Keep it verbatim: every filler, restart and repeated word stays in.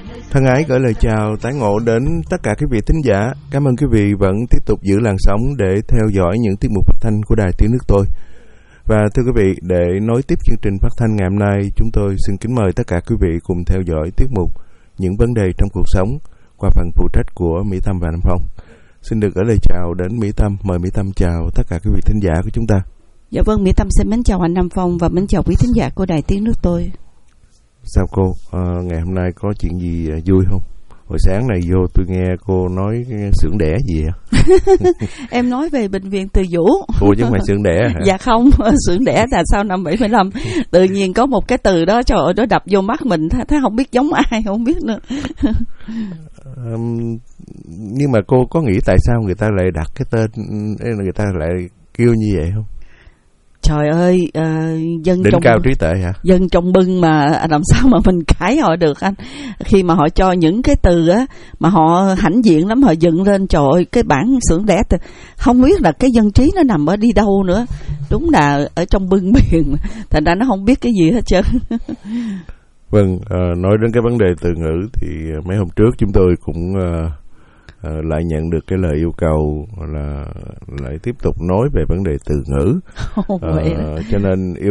Thân ái gửi lời chào tái ngộ đến tất cả quý vị thính giả. Cảm ơn quý vị vẫn tiếp tục giữ làn sóng để theo dõi những tiết mục phát thanh của Đài Tiếng Nước Tôi. Và thưa quý vị, để nối tiếp chương trình phát thanh ngày hôm nay, chúng tôi xin kính mời tất cả quý vị cùng theo dõi tiết mục Những vấn đề trong cuộc sống qua phần phụ trách của Mỹ Tâm và Nam Phong. Xin được gửi lời chào đến Mỹ Tâm. Mời Mỹ Tâm chào tất cả quý vị thính giả của chúng ta. Dạ vâng, Mỹ Tâm xin mến chào anh Nam Phong và mến chào quý thính giả của Đài Tiếng Nước Tôi. Sao cô, à, ngày hôm nay có chuyện gì vui không? Hồi sáng này vô tôi nghe cô nói xưởng đẻ gì vậy? Em nói về bệnh viện Từ Dũ. Ủa chứ không phải xưởng đẻ hả? Dạ không, xưởng đẻ là sau năm bảy mươi lăm. Tự nhiên có một cái từ đó, trời ơi, nó đập vô mắt mình, thấy không biết giống ai, không biết nữa. um, nhưng mà cô có nghĩ tại sao người ta lại đặt cái tên, người ta lại kêu như vậy không? Trời ơi, uh, dân đỉnh trong cao trí tuệ hả? Dân trong bưng mà làm sao mà mình cãi họ được anh? Khi mà họ cho những cái từ á mà họ hãnh diện lắm, họ dựng lên, trời ơi, cái bản xưởng đẻ không biết là cái dân trí nó nằm ở đi đâu nữa. Đúng là ở trong bưng biển, thành ra nó không biết cái gì hết trơn. Vâng, uh, nói đến cái vấn đề từ ngữ thì mấy hôm trước chúng tôi cũng uh, uh, lại nhận được cái lời yêu cầu là lại tiếp tục nói về vấn đề từ ngữ. Oh, uh, cho nên yêu